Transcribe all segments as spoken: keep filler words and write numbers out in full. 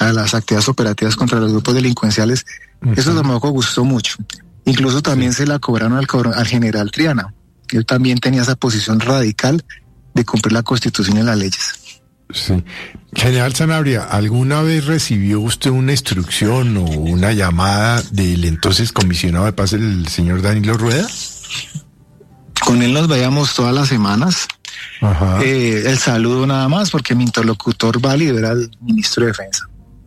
a las actividades operativas contra los grupos delincuenciales, uh-huh. Eso tampoco gustó mucho. Incluso también se la cobraron al, al general Triana. Él también tenía esa posición radical de cumplir la Constitución y las leyes. Sí. General Sanabria, ¿alguna vez recibió usted una instrucción o una llamada del entonces comisionado de paz, el señor Danilo Rueda? Con él nos veíamos todas las semanas. Ajá. Eh, el saludo nada más, porque mi interlocutor válido era el ministro de Defensa.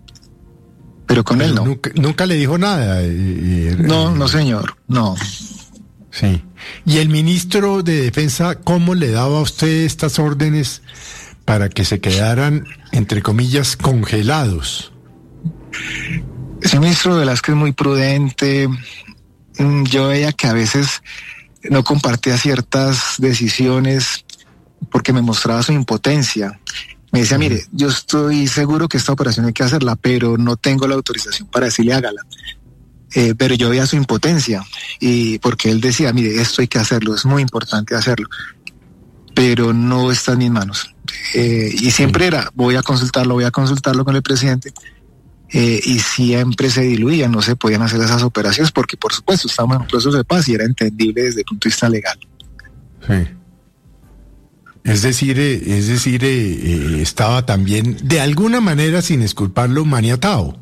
Pero con Pero él no. Nunca, nunca le dijo nada. Eh, eh, no, no señor, no. Sí. ¿Y el ministro de Defensa cómo le daba a usted estas órdenes para que se quedaran, entre comillas, congelados? Ese ministro Velázquez es muy prudente. Yo veía que a veces no compartía ciertas decisiones porque me mostraba su impotencia. Me decía, mire, yo estoy seguro que esta operación hay que hacerla, pero no tengo la autorización para decirle hágala. Eh, pero yo veía su impotencia, y porque él decía, mire, esto hay que hacerlo, es muy importante hacerlo, pero no está en mis manos. Eh, y siempre era, voy a consultarlo, voy a consultarlo con el presidente, eh, y siempre se diluía, no se podían hacer esas operaciones, porque por supuesto estábamos en un proceso de paz y era entendible desde el punto de vista legal. Sí. Es decir, eh, es decir, eh, eh, estaba también, de alguna manera, sin esculparlo, maniatado.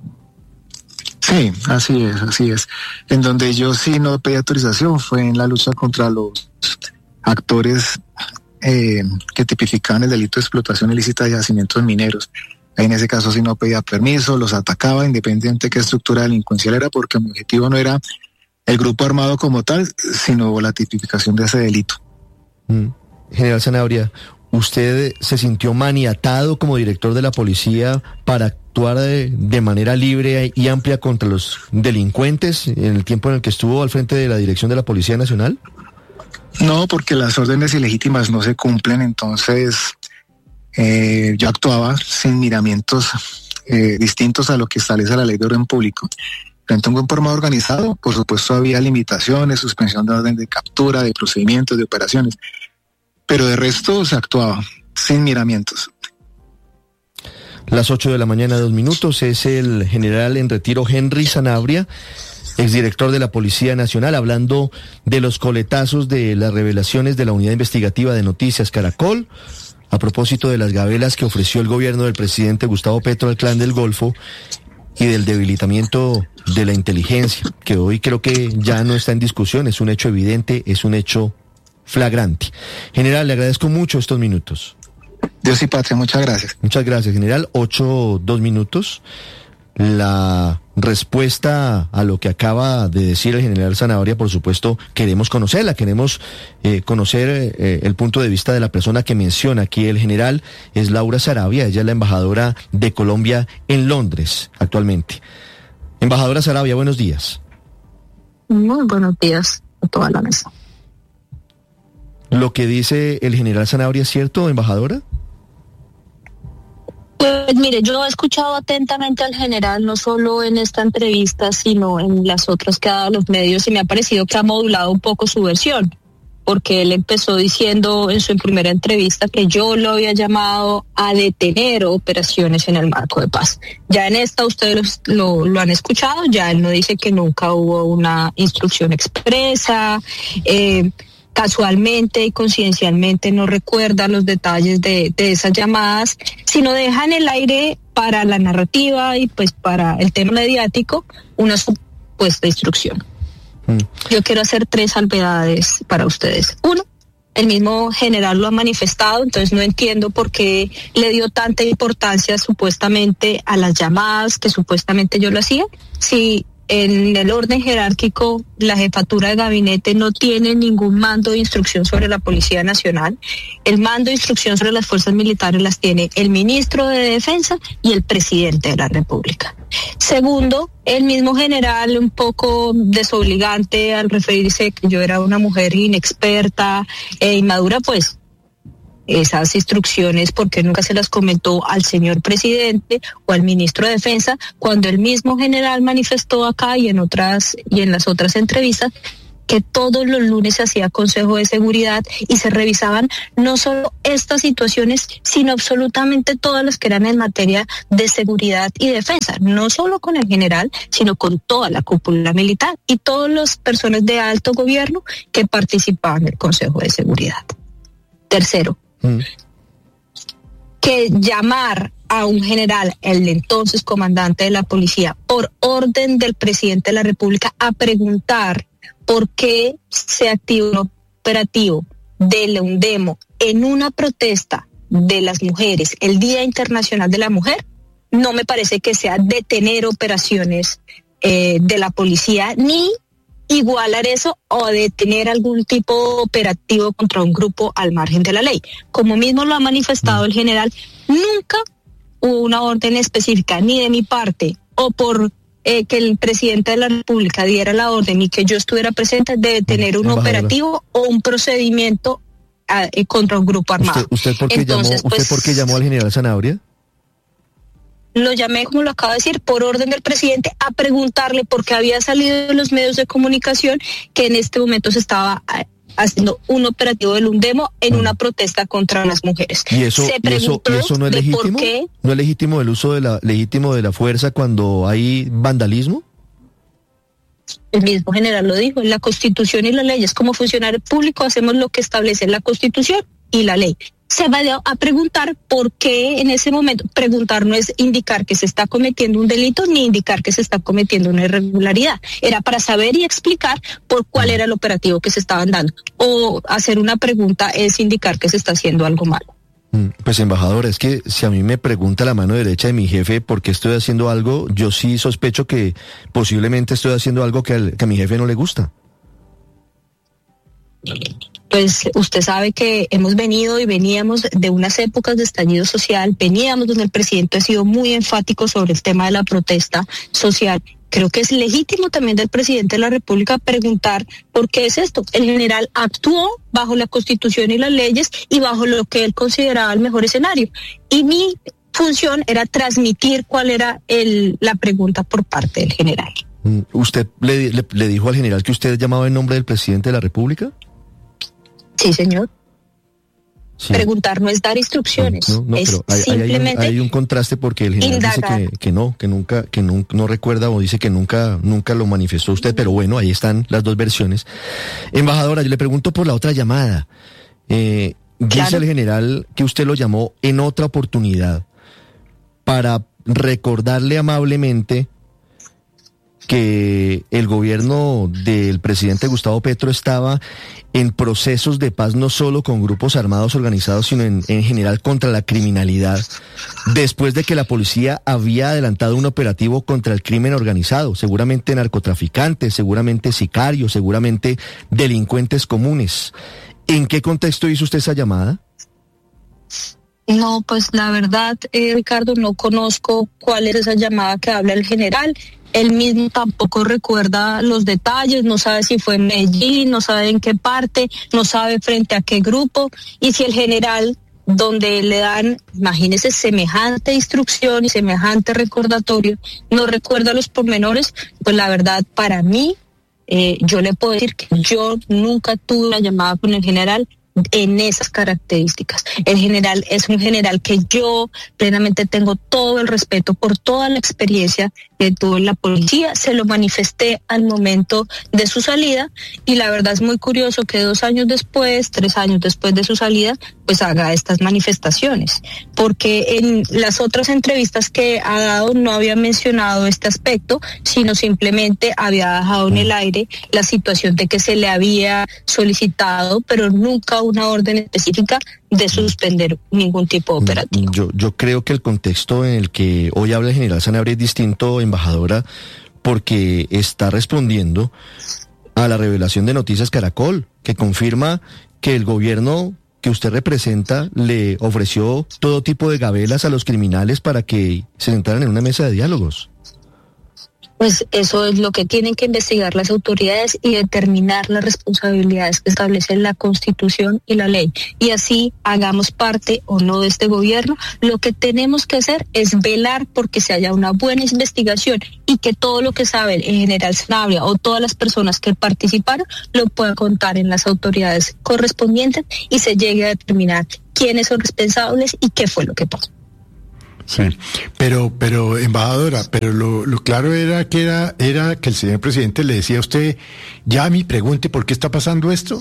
Sí, así es, así es. En donde yo sí no pedí autorización fue en la lucha contra los actores eh, que tipificaban el delito de explotación ilícita de yacimientos mineros. Ahí en ese caso sí no pedía permiso, los atacaba independiente de qué estructura delincuencial era, porque mi objetivo no era el grupo armado como tal, sino la tipificación de ese delito. Mm. General Sanabria, ¿usted se sintió maniatado como director de la policía para actuar de, de manera libre y amplia contra los delincuentes en el tiempo en el que estuvo al frente de la dirección de la Policía Nacional? No, porque las órdenes ilegítimas no se cumplen, entonces eh, yo actuaba sin miramientos eh, distintos a lo que establece la ley de orden público. Frente a un grupo armado organizado, por supuesto había limitaciones, suspensión de orden de captura, de procedimientos, de operaciones, pero de resto se actuaba sin miramientos. Las ocho de la mañana, dos minutos, es el general en retiro Henry Sanabria, exdirector de la Policía Nacional, hablando de los coletazos de las revelaciones de la Unidad Investigativa de Noticias Caracol, a propósito de las gabelas que ofreció el gobierno del presidente Gustavo Petro al Clan del Golfo y del debilitamiento de la inteligencia, que hoy creo que ya no está en discusión, es un hecho evidente, es un hecho flagrante. General, le agradezco mucho estos minutos. Dios y patria, muchas gracias. Muchas gracias, general. Ocho, dos minutos. La respuesta a lo que acaba de decir el general Sanabria, por supuesto, queremos conocerla, queremos eh, conocer eh, el punto de vista de la persona que menciona aquí el general, es Laura Sarabia, ella es la embajadora de Colombia en Londres actualmente. Embajadora Sarabia, buenos días. Muy buenos días a toda la mesa. ¿Lo que dice el general Sanabria es cierto, embajadora? Pues mire, yo he escuchado atentamente al general, no solo en esta entrevista, sino en las otras que ha dado a los medios, y me ha parecido que ha modulado un poco su versión, porque él empezó diciendo en su primera entrevista que yo lo había llamado a detener operaciones en el marco de paz. Ya en esta ustedes lo, lo han escuchado, ya él no dice que nunca hubo una instrucción expresa, eh, casualmente y conciencialmente no recuerda los detalles de, de esas llamadas, sino deja en el aire para la narrativa y pues para el tema mediático una supuesta instrucción. Mm. Yo quiero hacer tres salvedades para ustedes. Uno, el mismo general lo ha manifestado, entonces no entiendo por qué le dio tanta importancia supuestamente a las llamadas que supuestamente yo lo hacía. Si en el orden jerárquico, la jefatura de gabinete no tiene ningún mando de instrucción sobre la Policía Nacional. El mando de instrucción sobre las fuerzas militares las tiene el ministro de Defensa y el presidente de la República. Segundo, el mismo general, un poco desobligante al referirse que yo era una mujer inexperta e inmadura, pues esas instrucciones, porque nunca se las comentó al señor presidente o al ministro de Defensa, cuando el mismo general manifestó acá y en otras y en las otras entrevistas que todos los lunes se hacía Consejo de Seguridad y se revisaban no solo estas situaciones, sino absolutamente todas las que eran en materia de seguridad y defensa, no solo con el general, sino con toda la cúpula militar y todas las personas de alto gobierno que participaban del Consejo de Seguridad. Tercero, mm. que llamar a un general, el entonces comandante de la policía, por orden del presidente de la República, a preguntar por qué se activó un operativo de UNDEMO en una protesta de las mujeres, el Día Internacional de la Mujer, no me parece que sea detener operaciones eh, de la policía, ni igualar eso o detener algún tipo de operativo contra un grupo al margen de la ley. Como mismo lo ha manifestado el general, nunca hubo una orden específica, ni de mi parte, o por eh, que el presidente de la República diera la orden y que yo estuviera presente, de detener un Embajadora. operativo o un procedimiento a, eh, contra un grupo armado. ¿Usted, usted, por qué Entonces, llamó, pues, ¿Usted por qué llamó al general Sanabria? Lo llamé, como lo acabo de decir, por orden del presidente, a preguntarle por qué había salido de los medios de comunicación que en este momento se estaba haciendo un operativo del UNDEMO en una protesta contra las mujeres. ¿Y eso, se y eso, y eso no es legítimo? Qué, ¿No es legítimo el uso de la legítimo de la fuerza cuando hay vandalismo? El mismo general lo dijo, en la Constitución y las leyes, como funcionario público hacemos lo que establece la Constitución y la ley. Se va a preguntar por qué en ese momento. Preguntar no es indicar que se está cometiendo un delito ni indicar que se está cometiendo una irregularidad. Era para saber y explicar por cuál era el operativo que se estaban dando. O hacer una pregunta es indicar que se está haciendo algo malo. Pues, embajador, es que si a mí me pregunta la mano derecha de mi jefe por qué estoy haciendo algo, yo sí sospecho que posiblemente estoy haciendo algo que, al, que a mi jefe no le gusta. Pues usted sabe que hemos venido y veníamos de unas épocas de estallido social, veníamos donde el presidente ha sido muy enfático sobre el tema de la protesta social. Creo que es legítimo también del presidente de la República preguntar por qué es esto. El general actuó bajo la Constitución y las leyes y bajo lo que él consideraba el mejor escenario. Y mi función era transmitir cuál era el, la pregunta por parte del general. ¿Usted le, le, le dijo al general que usted llamaba en nombre del presidente de la República? Sí, señor. Sí. Preguntar no es dar instrucciones, no, no, no, es hay, simplemente hay un, hay un contraste porque el general indagar. dice que, que no, que nunca, que no, no recuerda o dice que nunca, nunca lo manifestó usted, pero bueno, ahí están las dos versiones. Embajadora, yo le pregunto por la otra llamada. Eh, claro. Dice el general que usted lo llamó en otra oportunidad para recordarle amablemente que el gobierno del presidente Gustavo Petro estaba en procesos de paz no solo con grupos armados organizados, sino en, en general contra la criminalidad, después de que la policía había adelantado un operativo contra el crimen organizado, seguramente narcotraficantes, seguramente sicarios, seguramente delincuentes comunes. ¿En qué contexto hizo usted esa llamada? No, pues la verdad, eh, Ricardo, no conozco cuál es esa llamada que habla el general. Él mismo tampoco recuerda los detalles, no sabe si fue en Medellín, no sabe en qué parte, no sabe frente a qué grupo. Y si el general, donde le dan, imagínese, semejante instrucción y semejante recordatorio, no recuerda los pormenores, pues la verdad, para mí, eh, yo le puedo decir que yo nunca tuve una llamada con el general en esas características. El general es un general que yo plenamente tengo todo el respeto por toda la experiencia que tuvo en la policía, se lo manifesté al momento de su salida y la verdad es muy curioso que dos años después, tres años después de su salida, pues haga estas manifestaciones, porque en las otras entrevistas que ha dado no había mencionado este aspecto, sino simplemente había dejado en el aire la situación de que se le había solicitado, pero nunca una orden específica de suspender ningún tipo de operativo. Yo, yo creo que el contexto en el que hoy habla el general Sanabria es distinto, embajadora, porque está respondiendo a la revelación de Noticias Caracol, que confirma que el gobierno que usted representa le ofreció todo tipo de gabelas a los criminales para que se sentaran en una mesa de diálogos. Pues eso es lo que tienen que investigar las autoridades y determinar las responsabilidades que establecen la Constitución y la ley. Y así hagamos parte o no de este gobierno, lo que tenemos que hacer es velar porque se haya una buena investigación y que todo lo que sabe el general Sanabria o todas las personas que participaron lo puedan contar en las autoridades correspondientes y se llegue a determinar quiénes son responsables y qué fue lo que pasó. Sí, pero, pero, embajadora, pero lo, lo claro era que era, era que el señor presidente le decía a usted, ya me pregunte por qué está pasando esto.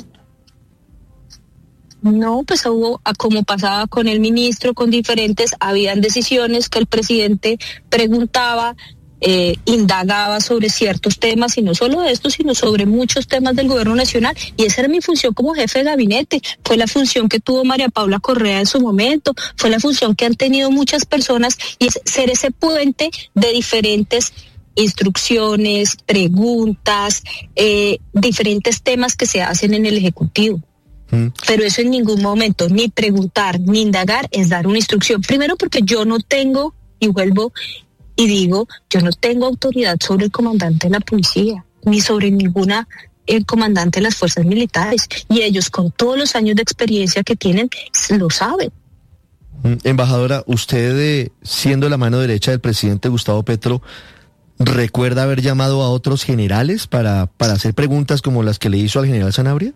No, pues hubo, como pasaba con el ministro, con diferentes, habían decisiones que el presidente preguntaba, eh, indagaba sobre ciertos temas, y no solo de esto, sino sobre muchos temas del gobierno nacional, y esa era mi función como jefe de gabinete, fue la función que tuvo María Paula Correa en su momento, fue la función que han tenido muchas personas, y es ser ese puente de diferentes instrucciones, preguntas, eh, diferentes temas que se hacen en el Ejecutivo. Pero eso en ningún momento, ni preguntar, ni indagar, es dar una instrucción. Primero porque yo no tengo, y vuelvo y digo, yo no tengo autoridad sobre el comandante de la policía, ni sobre ninguna el comandante de las fuerzas militares. Y ellos, con todos los años de experiencia que tienen, lo saben. Embajadora, usted, eh, siendo la mano derecha del presidente Gustavo Petro, ¿recuerda haber llamado a otros generales para, para hacer preguntas como las que le hizo al general Sanabria?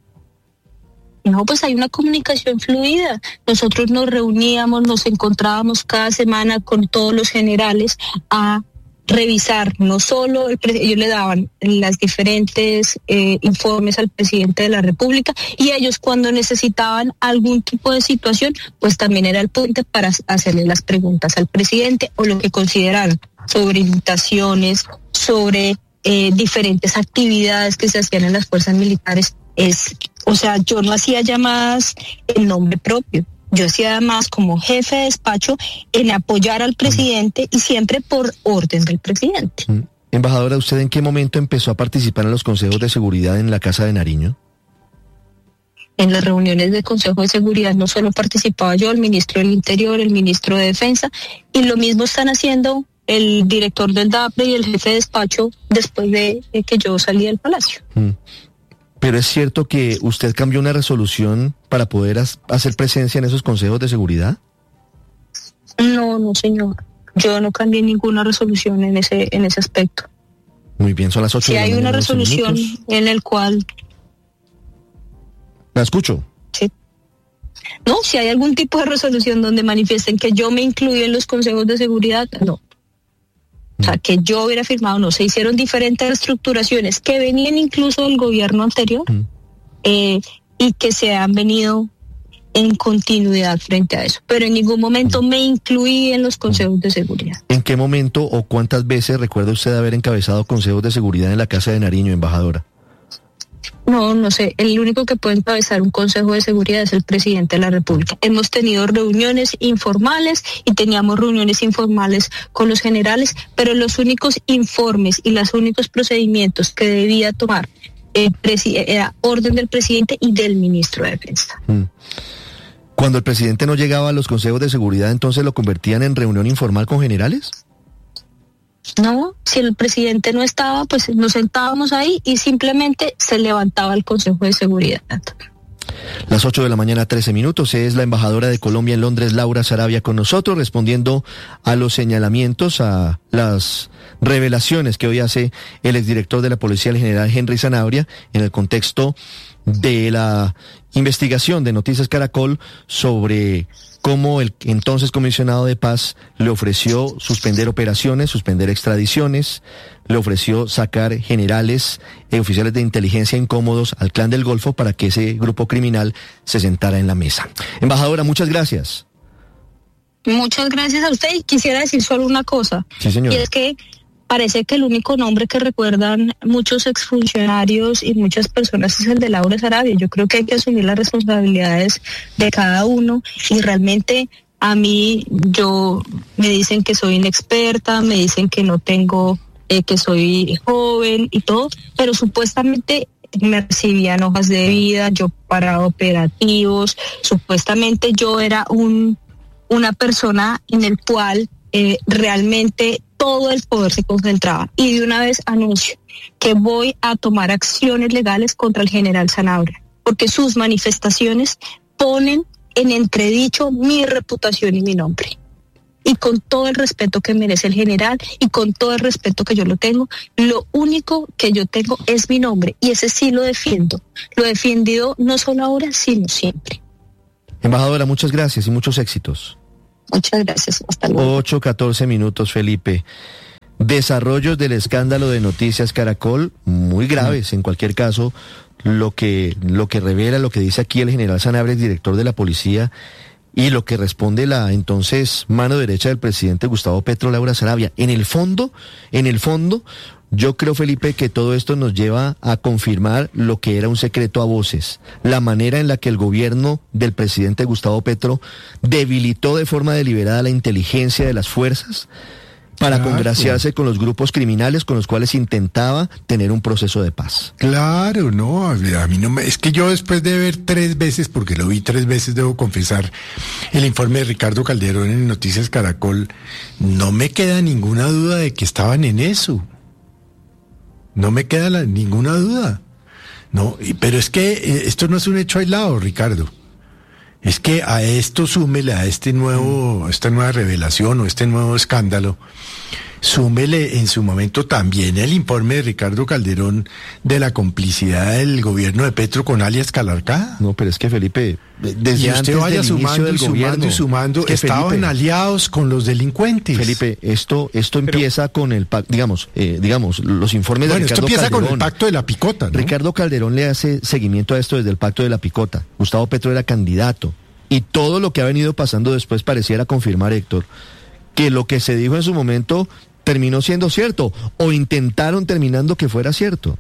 No, pues hay una comunicación fluida. Nosotros nos reuníamos, nos encontrábamos cada semana con todos los generales a revisar, no solo, el pre- ellos le daban las diferentes eh, informes al presidente de la República, y ellos cuando necesitaban algún tipo de situación, pues también era el puente para hacerle las preguntas al presidente o lo que consideraran sobre invitaciones, sobre eh, diferentes actividades que se hacían en las fuerzas militares. Es, o sea, yo no hacía llamadas en nombre propio, yo hacía llamadas como jefe de despacho en apoyar al presidente y siempre por orden del presidente. Embajadora, ¿usted en qué momento empezó a participar en los consejos de seguridad en la Casa de Nariño? En las reuniones del Consejo de Seguridad no solo participaba yo, el ministro del Interior, el ministro de Defensa, y lo mismo están haciendo el director del D A P R E y el jefe de despacho después de, de que yo salí del Palacio. Mm. Pero es cierto que usted cambió una resolución para poder as- hacer presencia en esos consejos de seguridad. No, no, señor. Yo no cambié ninguna resolución en ese en ese aspecto. Muy bien, son las ocho Si de la hay mañana, una doce resolución minutos. en el cual... La escucho. Sí. No, si hay algún tipo de resolución donde manifiesten que yo me incluí en los consejos de seguridad, no. O sea, que yo hubiera firmado, no. Se hicieron diferentes reestructuraciones que venían incluso del gobierno anterior Mm. eh, y que se han venido en continuidad frente a eso. Pero en ningún momento me incluí en los consejos de seguridad. ¿En qué momento o cuántas veces recuerda usted haber encabezado consejos de seguridad en la Casa de Nariño, embajadora? No, no sé. El único que puede encabezar un consejo de seguridad es el presidente de la República. Hemos tenido reuniones informales y teníamos reuniones informales con los generales, pero los únicos informes y los únicos procedimientos que debía tomar el presi- era orden del presidente y del ministro de Defensa. Mm. Cuando el presidente no llegaba a los consejos de seguridad, ¿entonces lo convertían en reunión informal con generales? No, si el presidente no estaba, pues nos sentábamos ahí y simplemente se levantaba el Consejo de Seguridad. Las ocho de la mañana, trece minutos, es la embajadora de Colombia en Londres, Laura Sarabia, con nosotros, respondiendo a los señalamientos, a las revelaciones que hoy hace el exdirector de la Policía, el general Henry Sanabria, en el contexto de la investigación de Noticias Caracol sobre cómo el entonces comisionado de paz le ofreció suspender operaciones, suspender extradiciones, le ofreció sacar generales y oficiales de inteligencia incómodos al Clan del Golfo para que ese grupo criminal se sentara en la mesa. Embajadora, muchas gracias. Muchas gracias a usted, y quisiera decir solo una cosa. Sí, señora. Y es que parece que el único nombre que recuerdan muchos exfuncionarios y muchas personas es el de Laura Sarabia. Yo creo que hay que asumir las responsabilidades de cada uno, y realmente a mí yo me dicen que soy inexperta, me dicen que no tengo, eh, que soy joven y todo, pero supuestamente me recibían hojas de vida, yo para operativos, supuestamente yo era un una persona en el cual eh, realmente todo el poder se concentraba. Y de una vez anuncio que voy a tomar acciones legales contra el general Sanabria, porque sus manifestaciones ponen en entredicho mi reputación y mi nombre. Y con todo el respeto que merece el general y con todo el respeto que yo lo tengo, lo único que yo tengo es mi nombre y ese sí lo defiendo. Lo he defendido no solo ahora, sino siempre. Embajadora, muchas gracias y muchos éxitos. Muchas gracias. Hasta luego. ocho, catorce minutos, Felipe. Desarrollos del escándalo de Noticias Caracol, muy graves en cualquier caso. Lo que, lo que revela, lo que dice aquí el general Sanabria, director de la policía, y lo que responde la entonces mano derecha del presidente Gustavo Petro, Laura Sarabia. En el fondo, en el fondo, yo creo, Felipe, que todo esto nos lleva a confirmar lo que era un secreto a voces, la manera en la que el gobierno del presidente Gustavo Petro debilitó de forma deliberada la inteligencia de las fuerzas para claro. congraciarse con los grupos criminales con los cuales intentaba tener un proceso de paz. Claro, no, a mí no me, es que yo después de ver tres veces, porque lo vi tres veces, debo confesar, el informe de Ricardo Calderón en Noticias Caracol, no me queda ninguna duda de que estaban en eso. No me queda la, ninguna duda. No, y, pero es que eh, esto no es un hecho aislado, Ricardo. Es que a esto súmele, a este nuevo, esta nueva revelación o este nuevo escándalo, súmele en su momento también el informe de Ricardo Calderón de la complicidad del gobierno de Petro con alias Calarcá. No, pero es que Felipe, desde y usted vaya sumando y sumando gobierno, y sumando, es que estaban Felipe, aliados con los delincuentes. Felipe, esto, esto pero, empieza con el pacto, digamos, eh, digamos, los informes bueno, de Ricardo Calderón. Bueno, esto empieza Calderón, con el pacto de la picota, ¿no? Ricardo Calderón le hace seguimiento a esto desde el pacto de la picota. Gustavo Petro era candidato. Y todo lo que ha venido pasando después pareciera confirmar, Héctor, que lo que se dijo en su momento terminó siendo cierto, o intentaron terminando que fuera cierto.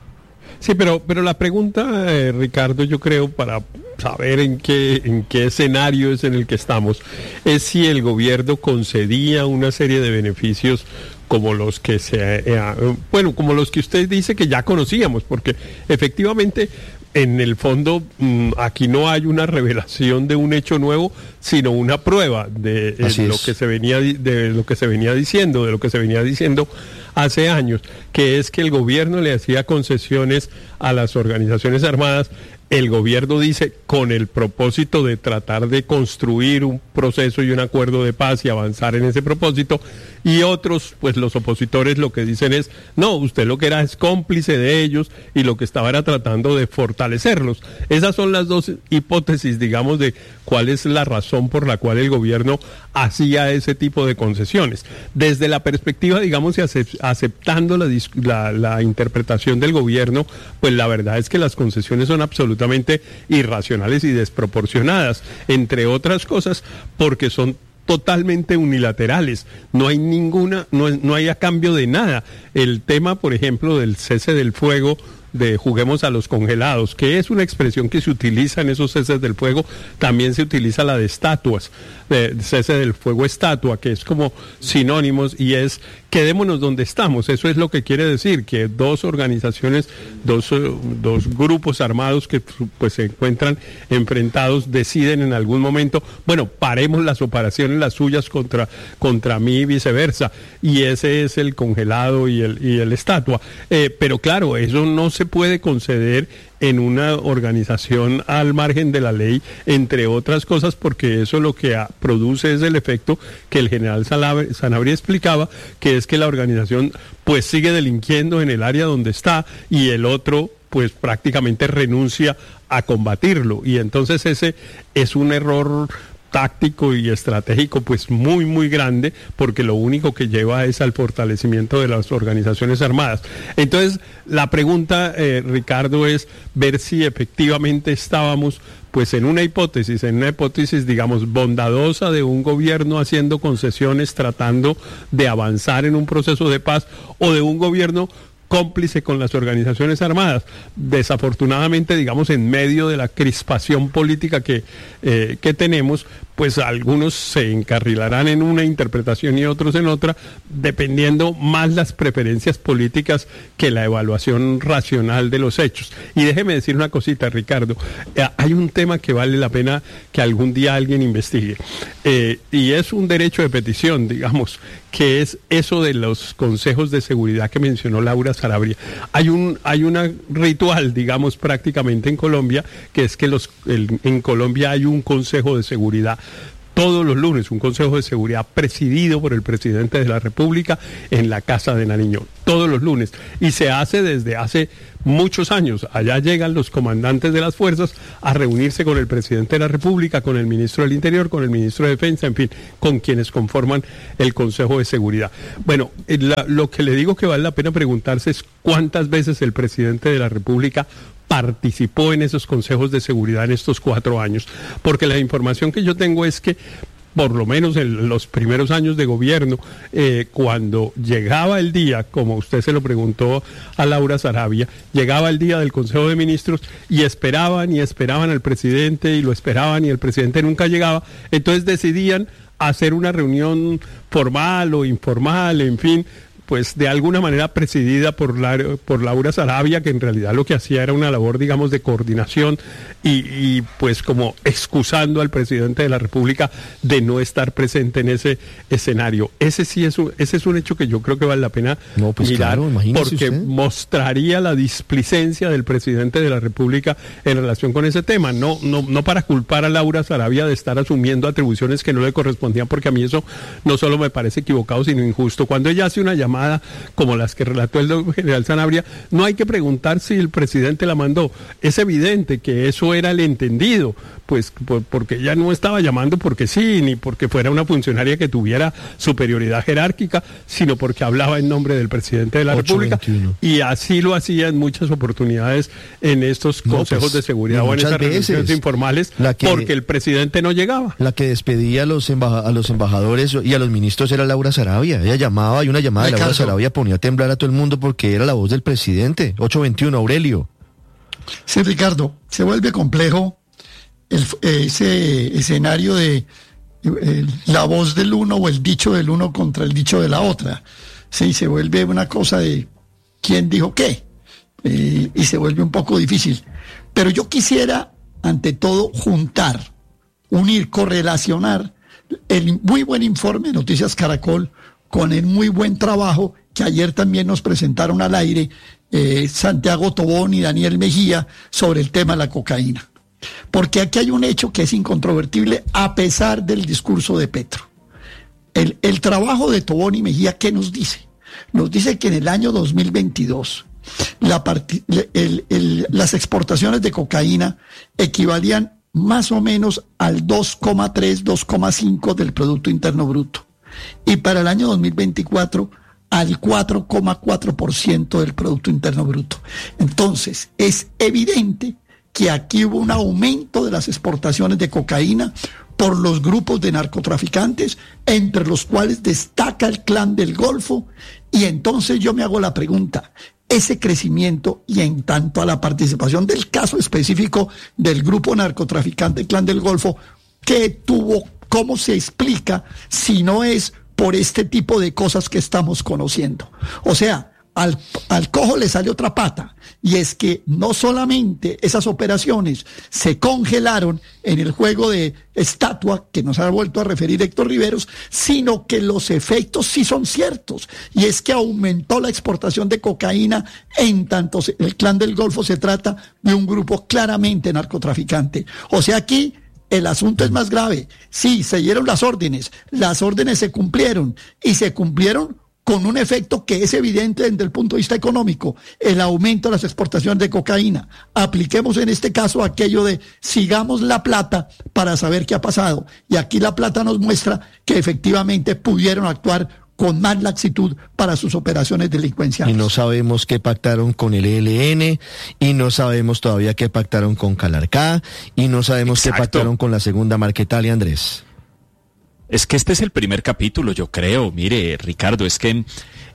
Sí, pero, pero la pregunta, eh, Ricardo, yo creo, para saber en qué, en qué escenario es en el que estamos, es si el gobierno concedía una serie de beneficios como los que se, eh, bueno, como los que usted dice que ya conocíamos, porque efectivamente, en el fondo, aquí no hay una revelación de un hecho nuevo, sino una prueba de eh, lo que se venía de lo que se venía diciendo, de lo que se venía diciendo hace años, que es que el gobierno le hacía concesiones a las organizaciones armadas. El gobierno dice con el propósito de tratar de construir un proceso y un acuerdo de paz y avanzar en ese propósito, y otros, pues los opositores lo que dicen es, no, usted lo que era es cómplice de ellos y lo que estaba era tratando de fortalecerlos. Esas son las dos hipótesis, digamos, de cuál es la razón por la cual el gobierno hacía ese tipo de concesiones. Desde la perspectiva, digamos, y aceptando la, la, la interpretación del gobierno, pues la verdad es que las concesiones son absolutamente irracionales y desproporcionadas, entre otras cosas porque son totalmente unilaterales, no hay ninguna, no, no hay a cambio de nada. El tema, por ejemplo, del cese del fuego, de juguemos a los congelados, que es una expresión que se utiliza en esos ceses del fuego, también se utiliza la de estatuas, de cese del fuego estatua, que es como sinónimos, y es quedémonos donde estamos. Eso es lo que quiere decir, que dos organizaciones, dos, dos grupos armados que pues se encuentran enfrentados, deciden en algún momento, bueno, paremos las operaciones, las suyas contra, contra mí y viceversa, y ese es el congelado y el, y el estatua. Eh, pero claro, eso no se puede conceder en una organización al margen de la ley, entre otras cosas, porque eso lo que produce es el efecto que el general Sanabria explicaba, que es que la organización pues sigue delinquiendo en el área donde está y el otro pues prácticamente renuncia a combatirlo, y entonces ese es un error táctico y estratégico pues muy muy grande, porque lo único que lleva es al fortalecimiento de las organizaciones armadas. Entonces la pregunta, eh, Ricardo, es ver si efectivamente estábamos pues en una hipótesis, en una hipótesis digamos bondadosa de un gobierno haciendo concesiones tratando de avanzar en un proceso de paz, o de un gobierno cómplice con las organizaciones armadas. Desafortunadamente, digamos, en medio de la crispación política que, eh, que tenemos, pues pues algunos se encarrilarán en una interpretación y otros en otra, dependiendo más las preferencias políticas que la evaluación racional de los hechos. Y déjeme decir una cosita, Ricardo, eh, hay un tema que vale la pena que algún día alguien investigue, eh, y es un derecho de petición, digamos, que es eso de los consejos de seguridad que mencionó Laura Sarabia. Hay un hay un ritual, digamos, prácticamente en Colombia, que es que los el, en Colombia hay un consejo de seguridad todos los lunes, un consejo de seguridad presidido por el presidente de la República en la Casa de Nariño, todos los lunes, y se hace desde hace muchos años. Allá llegan los comandantes de las fuerzas a reunirse con el presidente de la República, con el ministro del Interior, con el ministro de Defensa, en fin, con quienes conforman el Consejo de Seguridad. Bueno, la, lo que le digo que vale la pena preguntarse es cuántas veces el presidente de la República participó en esos consejos de seguridad en estos cuatro años, porque la información que yo tengo es que por lo menos en los primeros años de gobierno, eh, cuando llegaba el día, como usted se lo preguntó a Laura Sarabia, llegaba el día del Consejo de Ministros y esperaban y esperaban al presidente y lo esperaban y el presidente nunca llegaba, entonces decidían hacer una reunión formal o informal, en fin, pues de alguna manera presidida por, la, por Laura Sarabia, que en realidad lo que hacía era una labor, digamos, de coordinación y, y pues como excusando al presidente de la República de no estar presente en ese escenario. Ese sí es un, ese es un hecho que yo creo que vale la pena no, pues mirar, claro, porque usted. mostraría la displicencia del presidente de la República en relación con ese tema, no, no, no para culpar a Laura Sarabia de estar asumiendo atribuciones que no le correspondían, porque a mí eso no solo me parece equivocado, sino injusto. Cuando ella hace una llamada como las que relató el general Sanabria, no hay que preguntar si el presidente la mandó. Es evidente que eso era el entendido, pues por, porque ella no estaba llamando porque sí, ni porque fuera una funcionaria que tuviera superioridad jerárquica, sino porque hablaba en nombre del presidente de la República, y así lo hacía en muchas oportunidades en estos no, consejos pues, de seguridad o en esas reuniones informales, que, porque el presidente no llegaba. La que despedía a los, embaja, a los embajadores y a los ministros era Laura Sarabia. Ella llamaba y una llamada de Laura Sarabia ponía a temblar a todo el mundo porque era la voz del presidente. ocho veintiuno, Aurelio. Sí, Ricardo, se vuelve complejo el, ese escenario de eh, la voz del uno o el dicho del uno contra el dicho de la otra. Sí, se vuelve una cosa de quién dijo qué, eh, y se vuelve un poco difícil. Pero yo quisiera, ante todo, juntar, unir, correlacionar el muy buen informe de Noticias Caracol con el muy buen trabajo que ayer también nos presentaron al aire eh, Santiago Tobón y Daniel Mejía sobre el tema de la cocaína. Porque aquí hay un hecho que es incontrovertible a pesar del discurso de Petro. El, el trabajo de Tobón y Mejía, ¿qué nos dice? Nos dice que en el año dos mil veintidós la part- el, el, las exportaciones de cocaína equivalían más o menos al dos coma tres, dos coma cinco del Producto Interno Bruto. Y para el año dos mil veinticuatro al cuatro coma cuatro por ciento del Producto Interno Bruto. Entonces, es evidente que aquí hubo un aumento de las exportaciones de cocaína por los grupos de narcotraficantes, entre los cuales destaca el Clan del Golfo, y entonces yo me hago la pregunta, ese crecimiento y en tanto a la participación del caso específico del grupo narcotraficante Clan del Golfo, ¿qué tuvo? ¿Cómo se explica si no es por este tipo de cosas que estamos conociendo? O sea, al, al cojo le sale otra pata, y es que no solamente esas operaciones se congelaron en el juego de estatua que nos ha vuelto a referir Héctor Riveros, sino que los efectos sí son ciertos, y es que aumentó la exportación de cocaína, en tanto el Clan del Golfo se trata de un grupo claramente narcotraficante. O sea, aquí el asunto es más grave. Sí, se dieron las órdenes, las órdenes se cumplieron, y se cumplieron con un efecto que es evidente desde el punto de vista económico, el aumento de las exportaciones de cocaína. Apliquemos en este caso aquello de sigamos la plata para saber qué ha pasado. Y aquí la plata nos muestra que efectivamente pudieron actuar con más laxitud para sus operaciones delincuenciales. Y no sabemos qué pactaron con el E L N, y no sabemos todavía qué pactaron con Calarcá, y no sabemos Exacto. qué pactaron con la segunda Marquetalia, Andrés. Es que este es el primer capítulo, yo creo. Mire, Ricardo, es que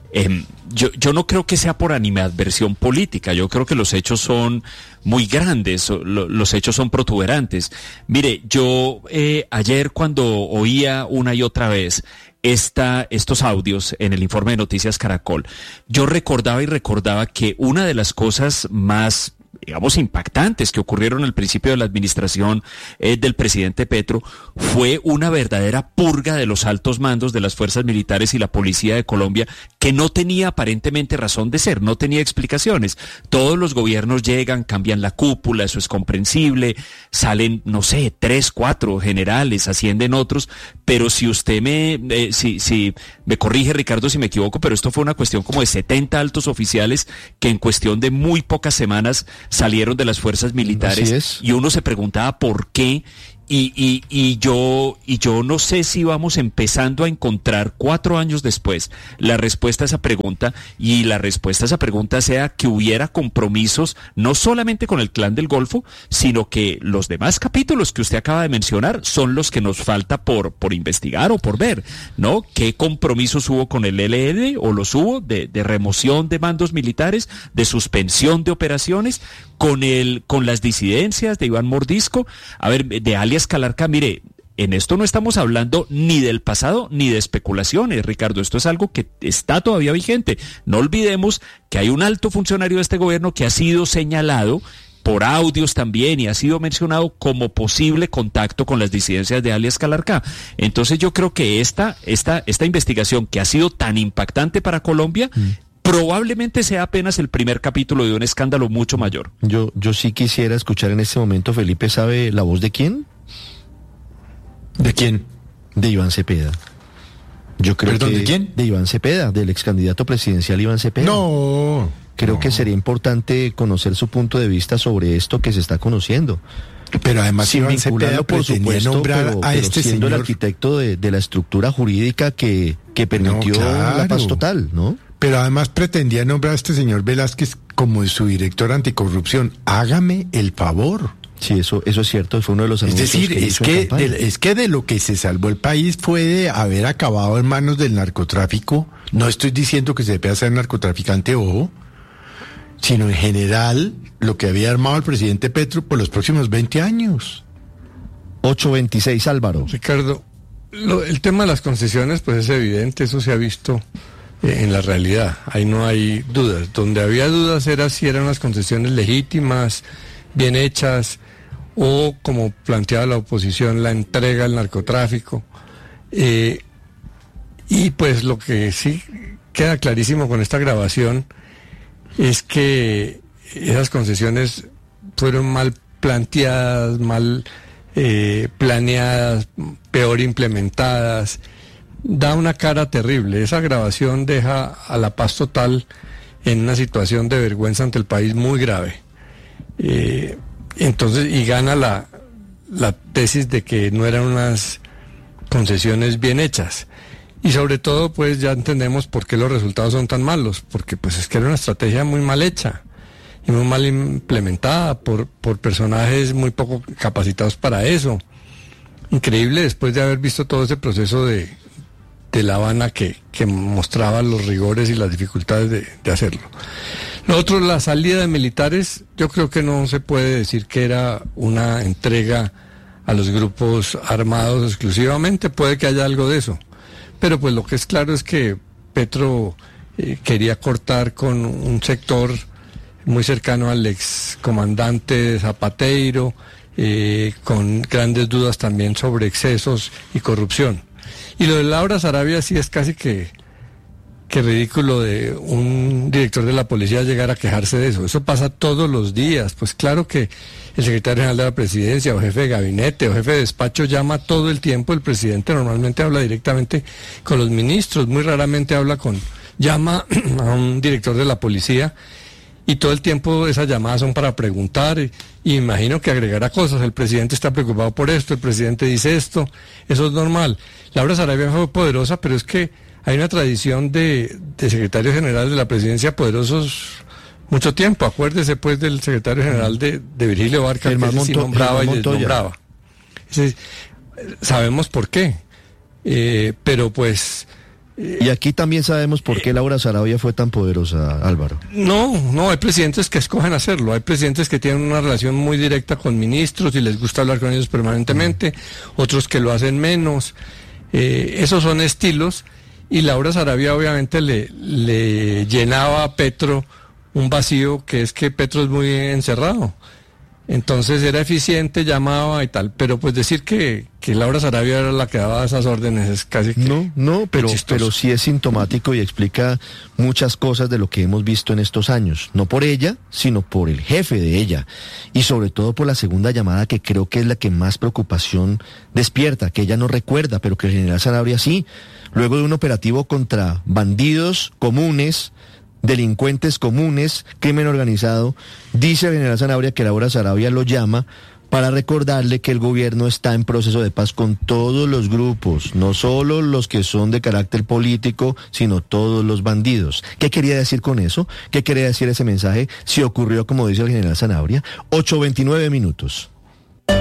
Eh, yo, yo no creo que sea por animadversión política, yo creo que los hechos son muy grandes, lo, los hechos son protuberantes. Mire, yo eh, ayer cuando oía una y otra vez esta, estos audios en el informe de Noticias Caracol, yo recordaba y recordaba que una de las cosas más, digamos, impactantes que ocurrieron al principio de la administración eh, del presidente Petro fue una verdadera purga de los altos mandos de las fuerzas militares y la policía de Colombia, que no tenía aparentemente razón de ser, no tenía explicaciones. Todos los gobiernos llegan, cambian la cúpula, eso es comprensible, salen, no sé, tres, cuatro generales, ascienden otros, pero si usted me, eh, si, si me corrige, Ricardo, si me equivoco, pero esto fue una cuestión como de setenta altos oficiales que en cuestión de muy pocas semanas salieron de las fuerzas militares, y uno se preguntaba por qué, y, y, y yo y yo no sé si vamos empezando a encontrar cuatro años después la respuesta a esa pregunta, y la respuesta a esa pregunta sea que hubiera compromisos no solamente con el Clan del Golfo, sino que los demás capítulos que usted acaba de mencionar son los que nos falta por, por investigar o por ver, ¿no? ¿Qué compromisos hubo con el E L N o los hubo de, de remoción de mandos militares, de suspensión de operaciones, con el, con las disidencias de Iván Mordisco, a ver, de alias Calarca? Mire, en esto no estamos hablando ni del pasado ni de especulaciones, Ricardo, esto es algo que está todavía vigente. No olvidemos que hay un alto funcionario de este gobierno que ha sido señalado por audios también y ha sido mencionado como posible contacto con las disidencias de alias Calarca. Entonces yo creo que esta, esta, esta investigación, que ha sido tan impactante para Colombia, mm. probablemente sea apenas el primer capítulo de un escándalo mucho mayor. Yo, yo sí quisiera escuchar en este momento, Felipe, ¿sabe la voz de quién? ¿De quién? De Iván Cepeda. Yo creo ¿Perdón, que de quién? De Iván Cepeda, del ex candidato presidencial Iván Cepeda. No. Creo no. que sería importante conocer su punto de vista sobre esto que se está conociendo. Pero además Sin Iván Cepeda por supuesto, nombrar pero, a pero este siendo señor el arquitecto de, de la estructura jurídica que, que permitió no, claro. la paz total, ¿no? Pero además pretendía nombrar a este señor Velázquez como su director anticorrupción. Hágame el favor. Sí, eso, eso es cierto, fue uno de los Es anuncios decir, que es hizo que, en campaña. de, es que de lo que se salvó el país fue de haber acabado en manos del narcotráfico. No estoy diciendo que se deba ser narcotraficante, ojo, sino en general lo que había armado el presidente Petro por los próximos veinte años. ocho veintiséis, Álvaro. Ricardo, lo, el tema de las concesiones, pues es evidente, eso se ha visto eh, en la realidad, ahí no hay dudas. Donde había dudas era si eran las concesiones legítimas, bien hechas, o como planteaba la oposición, la entrega al narcotráfico. Eh, y pues lo que sí queda clarísimo con esta grabación es que esas concesiones fueron mal planteadas, mal eh, planeadas, peor implementadas. Da una cara terrible. Esa grabación deja a La Paz total en una situación de vergüenza ante el país muy grave. Eh, entonces, y gana la, la tesis de que no eran unas concesiones bien hechas. Y sobre todo, pues ya entendemos por qué los resultados son tan malos, porque pues es que era una estrategia muy mal hecha y muy mal implementada por, por personajes muy poco capacitados para eso. Increíble después de haber visto todo ese proceso de, de La Habana que, que mostraba los rigores y las dificultades de, de hacerlo. Lo otro, la salida de militares, yo creo que no se puede decir que era una entrega a los grupos armados exclusivamente, puede que haya algo de eso. Pero pues lo que es claro es que Petro eh, quería cortar con un sector muy cercano al excomandante Zapateiro, eh, con grandes dudas también sobre excesos y corrupción. Y lo de Laura Sarabia sí es casi que, que ridículo de un director de la policía llegar a quejarse de eso. Eso pasa todos los días. Pues claro que el secretario general de la presidencia o jefe de gabinete o jefe de despacho llama todo el tiempo. El presidente normalmente habla directamente con los ministros, muy raramente habla con, llama a un director de la policía y todo el tiempo esas llamadas son para preguntar y, y imagino que agregará cosas. El presidente está preocupado por esto, el presidente dice esto, eso es normal. Laura Sarabia fue poderosa, pero es que hay una tradición de, de secretarios generales de la presidencia poderosos mucho tiempo. Acuérdese pues del secretario general de, de Virgilio Barca, Germán que sí Monto- nombraba Germán y desnombraba. Entonces, sabemos por qué, eh, pero pues Y aquí también sabemos por qué Laura Sarabia fue tan poderosa, Álvaro. No, no, hay presidentes que escogen hacerlo. Hay presidentes que tienen una relación muy directa con ministros y les gusta hablar con ellos permanentemente, otros que lo hacen menos. Eh, esos son estilos, y Laura Sarabia obviamente le, le llenaba a Petro un vacío, que es que Petro es muy encerrado. Entonces era eficiente, llamaba y tal, pero pues decir que, que Laura Sarabia era la que daba esas órdenes es casi que... No, no, pero, pero sí es sintomático y explica muchas cosas de lo que hemos visto en estos años. No por ella, sino por el jefe de ella. Y sobre todo por la segunda llamada, que creo que es la que más preocupación despierta, que ella no recuerda, pero que el general Sanabria sí. Luego de un operativo contra bandidos comunes, delincuentes comunes, crimen organizado, dice el general Sanabria que Laura Sarabia lo llama para recordarle que el gobierno está en proceso de paz con todos los grupos, no solo los que son de carácter político, sino todos los bandidos. ¿Qué quería decir con eso? ¿Qué quería decir ese mensaje? Si ocurrió como dice el general Sanabria. ocho veintinueve minutos.